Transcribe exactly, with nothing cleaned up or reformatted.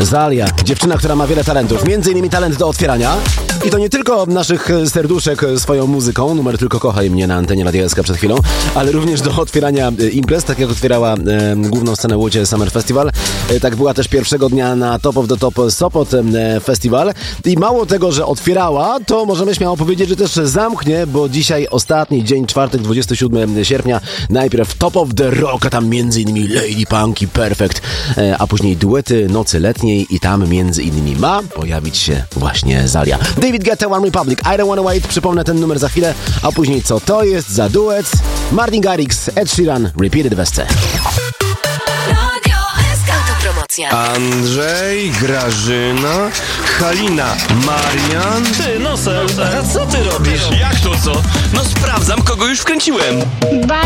Zalia, dziewczyna, która ma wiele talentów, między innymi talent do otwierania. I to nie tylko naszych serduszek swoją muzyką, numer Tylko kochaj mnie na antenie Radia S K przed chwilą, ale również do otwierania imprez, tak jak otwierała e, główną scenę Łódź Summer Festival. E, tak była też pierwszego dnia na Top of the Top Sopot e, Festival. I mało tego, że otwierała, to możemy śmiało powiedzieć, że też zamknie, bo dzisiaj ostatni dzień, czwartek, dwudziestego siódmego sierpnia, najpierw Top of the Rock, a tam między innymi Lady Punk i Perfect, e, a później duety Nocy Letniej i tam między innymi ma pojawić się właśnie Zalia. David Guetta, One Republic, I Don't Wanna Wait, przypomnę ten numer za chwilę, a później co to jest za duet? Martin Garrix, Ed Sheeran, Repeated w S C. Autopromocja. Andrzej, Grażyna, Halina, Marian. Ty, Nosel, a co ty robisz? Jak to co? No sprawdzam, kogo już wkręciłem.